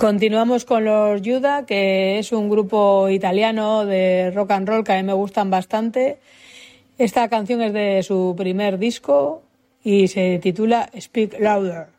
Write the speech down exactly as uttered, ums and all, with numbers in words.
Continuamos con los Juda, que es un grupo italiano de rock and roll que a mí me gustan bastante. Esta canción es de su primer disco y se titula Speak Louder.